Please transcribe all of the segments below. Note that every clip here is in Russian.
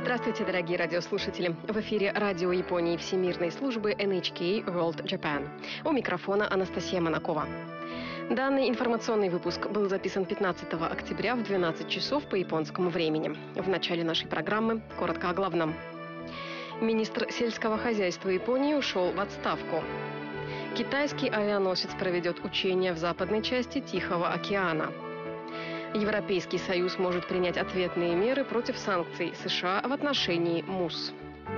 Здравствуйте, дорогие радиослушатели! В эфире радио Японии Всемирной службы NHK World Japan. У микрофона Анастасия Монакова. Данный информационный выпуск был записан 15 октября в 12 часов по японскому времени. В начале нашей программы коротко о главном. Министр сельского хозяйства Японии ушел в отставку. Китайский авианосец проведет учения в западной части Тихого океана. Европейский Союз может принять ответные меры против санкций США в отношении МУС.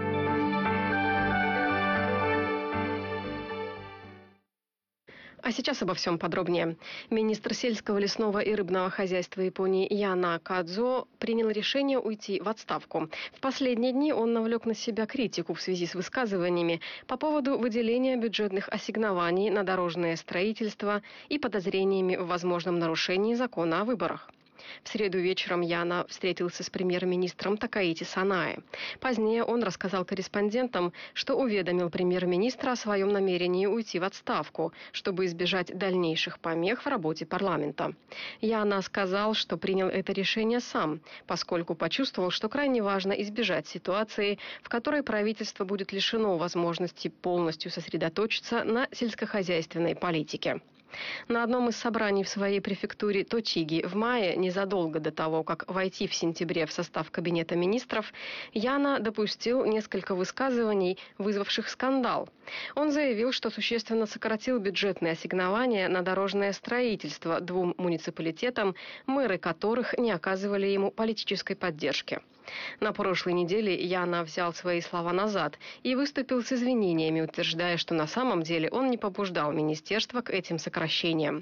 А сейчас обо всем подробнее. Министр сельского, лесного и рыбного хозяйства Японии Яна Кадзо принял решение уйти в отставку. В последние дни он навлек на себя критику в связи с высказываниями по поводу выделения бюджетных ассигнований на дорожное строительство и подозрениями в возможном нарушении закона о выборах. В среду вечером Яна встретился с премьер-министром Такаити Санае. Позднее он рассказал корреспондентам, что уведомил премьер-министра о своем намерении уйти в отставку, чтобы избежать дальнейших помех в работе парламента. Яна сказал, что принял это решение сам, поскольку почувствовал, что крайне важно избежать ситуации, в которой правительство будет лишено возможности полностью сосредоточиться на сельскохозяйственной политике. На одном из собраний в своей префектуре Точиги в мае, незадолго до того, как войти в сентябре в состав Кабинета министров, Яна допустил несколько высказываний, вызвавших скандал. Он заявил, что существенно сократил бюджетные ассигнования на дорожное строительство двум муниципалитетам, мэры которых не оказывали ему политической поддержки. На прошлой неделе Яна взял свои слова назад и выступил с извинениями, утверждая, что на самом деле он не побуждал министерство к этим сокращениям.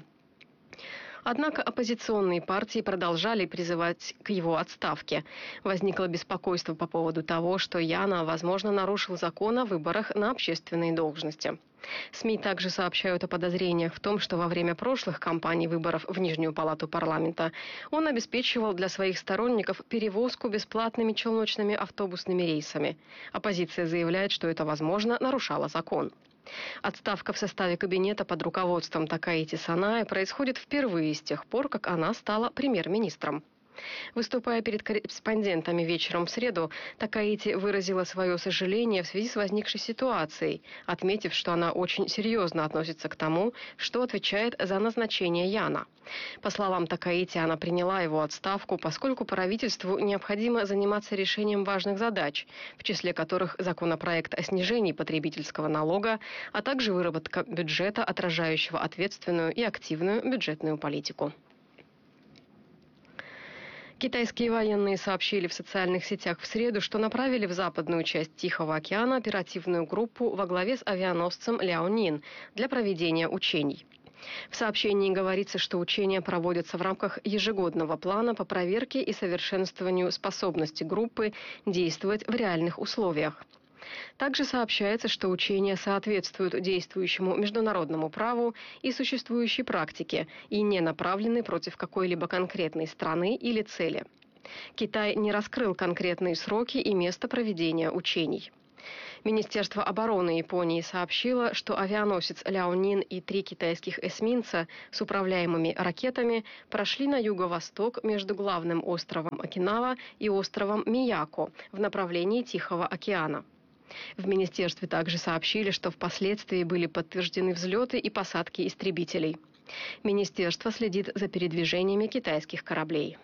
Однако оппозиционные партии продолжали призывать к его отставке. Возникло беспокойство по поводу того, что Яна, возможно, нарушил закон о выборах на общественные должности. СМИ также сообщают о подозрениях в том, что во время прошлых кампаний выборов в Нижнюю палату парламента он обеспечивал для своих сторонников перевозку бесплатными челночными автобусными рейсами. Оппозиция заявляет, что это, возможно, нарушало закон. Отставка в составе кабинета под руководством Такаити Санае происходит впервые с тех пор, как она стала премьер-министром. Выступая перед корреспондентами вечером в среду, Такаити выразила свое сожаление в связи с возникшей ситуацией, отметив, что она очень серьезно относится к тому, что отвечает за назначение Яна. По словам Такаити, она приняла его отставку, поскольку правительству необходимо заниматься решением важных задач, в числе которых законопроект о снижении потребительского налога, а также выработка бюджета, отражающего ответственную и активную бюджетную политику. Китайские военные сообщили в социальных сетях в среду, что направили в западную часть Тихого океана оперативную группу во главе с авианосцем Ляонин для проведения учений. В сообщении говорится, что учения проводятся в рамках ежегодного плана по проверке и совершенствованию способности группы действовать в реальных условиях. Также сообщается, что учения соответствуют действующему международному праву и существующей практике и не направлены против какой-либо конкретной страны или цели. Китай не раскрыл конкретные сроки и место проведения учений. Министерство обороны Японии сообщило, что авианосец Ляонин и 3 китайских эсминца с управляемыми ракетами прошли на юго-восток между главным островом Окинава и островом Мияко в направлении Тихого океана. В министерстве также сообщили, что впоследствии были подтверждены взлеты и посадки истребителей. Министерство следит за передвижениями китайских кораблей.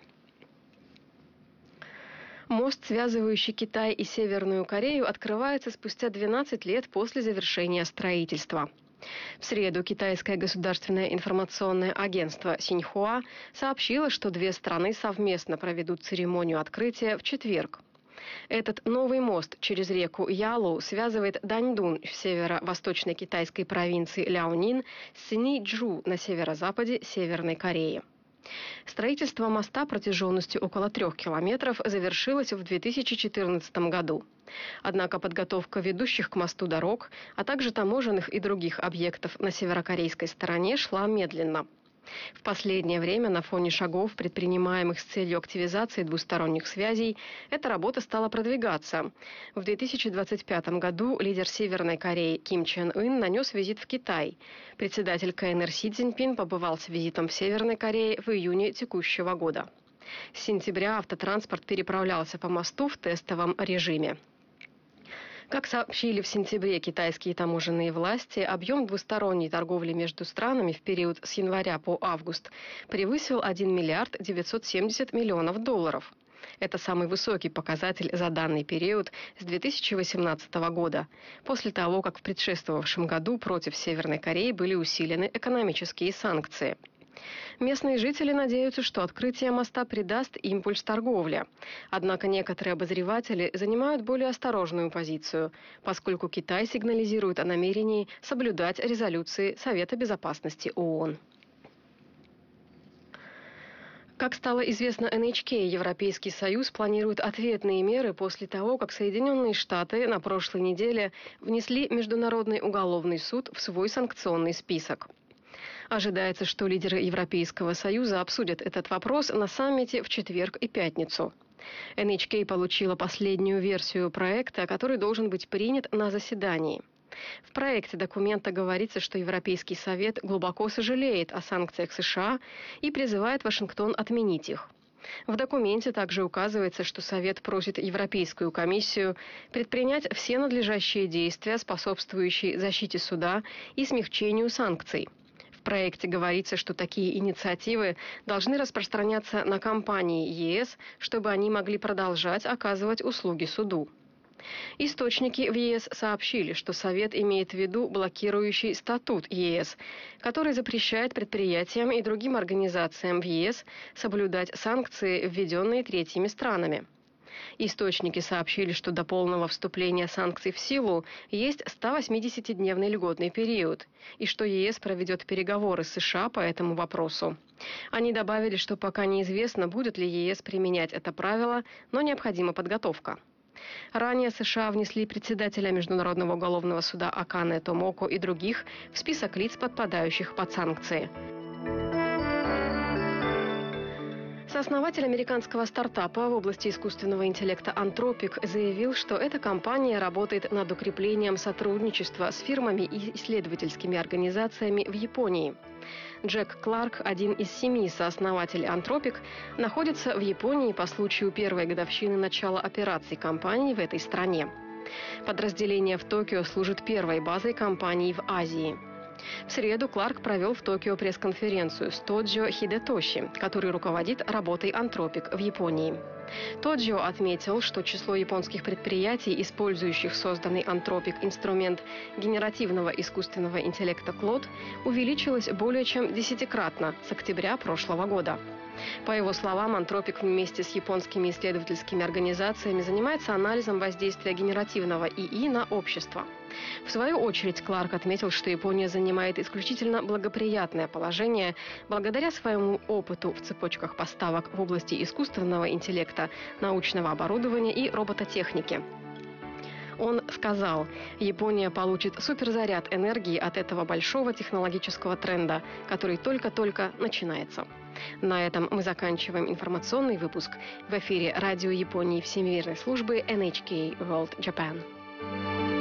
Мост, связывающий Китай и Северную Корею, открывается спустя 12 лет после завершения строительства. В среду китайское государственное информационное агентство Синьхуа сообщило, что две страны совместно проведут церемонию открытия в четверг. Этот новый мост через реку Ялу связывает Даньдун в северо-восточной китайской провинции Ляонин с Синьчжу на северо-западе Северной Кореи. Строительство моста протяженностью около 3 километров завершилось в 2014 году. Однако подготовка ведущих к мосту дорог, а также таможенных и других объектов на северокорейской стороне шла медленно. В последнее время на фоне шагов, предпринимаемых с целью активизации двусторонних связей, эта работа стала продвигаться. В 2025 году лидер Северной Кореи Ким Чен Ын нанес визит в Китай. Председатель КНР Си Цзиньпин побывал с визитом в Северной Корее в июне текущего года. С сентября автотранспорт переправлялся по мосту в тестовом режиме. Как сообщили в сентябре китайские таможенные власти, объем двусторонней торговли между странами в период с января по август превысил 1 миллиард 970 миллионов долларов. Это самый высокий показатель за данный период с 2018 года, после того, как в предшествовавшем году против Северной Кореи были усилены экономические санкции. Местные жители надеются, что открытие моста придаст импульс торговле. Однако некоторые обозреватели занимают более осторожную позицию, поскольку Китай сигнализирует о намерении соблюдать резолюции Совета безопасности ООН. Как стало известно NHK, Европейский Союз планирует ответные меры после того, как Соединенные Штаты на прошлой неделе внесли Международный уголовный суд в свой санкционный список. Ожидается, что лидеры Европейского Союза обсудят этот вопрос на саммите в четверг и пятницу. NHK получила последнюю версию проекта, который должен быть принят на заседании. В проекте документа говорится, что Европейский Совет глубоко сожалеет о санкциях США и призывает Вашингтон отменить их. В документе также указывается, что Совет просит Европейскую комиссию предпринять все надлежащие действия, способствующие защите суда и смягчению санкций. В проекте говорится, что такие инициативы должны распространяться на компании ЕС, чтобы они могли продолжать оказывать услуги суду. Источники в ЕС сообщили, что Совет имеет в виду блокирующий статут ЕС, который запрещает предприятиям и другим организациям в ЕС соблюдать санкции, введенные третьими странами. Источники сообщили, что до полного вступления санкций в силу есть 180-дневный льготный период, и что ЕС проведет переговоры с США по этому вопросу. Они добавили, что пока неизвестно, будет ли ЕС применять это правило, но необходима подготовка. Ранее США внесли председателя Международного уголовного суда Акане Томоко и других в список лиц, подпадающих под санкции. Сооснователь американского стартапа в области искусственного интеллекта Anthropic заявил, что эта компания работает над укреплением сотрудничества с фирмами и исследовательскими организациями в Японии. Джек Кларк, один из 7 сооснователей Anthropic, находится в Японии по случаю первой годовщины начала операций компании в этой стране. Подразделение в Токио служит первой базой компании в Азии. В среду Кларк провел в Токио пресс-конференцию с Тоджио Хидетоши, который руководит работой Anthropic в Японии. Тоджио отметил, что число японских предприятий, использующих созданный Anthropic инструмент генеративного искусственного интеллекта Claude, увеличилось более чем 10-кратно с октября прошлого года. По его словам, Anthropic вместе с японскими исследовательскими организациями занимается анализом воздействия генеративного ИИ на общество. В свою очередь, Кларк отметил, что Япония занимает исключительно благоприятное положение благодаря своему опыту в цепочках поставок в области искусственного интеллекта, научного оборудования и робототехники. Он сказал, Япония получит суперзаряд энергии от этого большого технологического тренда, который только-только начинается. На этом мы заканчиваем информационный выпуск. В эфире радио Японии Всемирной службы NHK World Japan.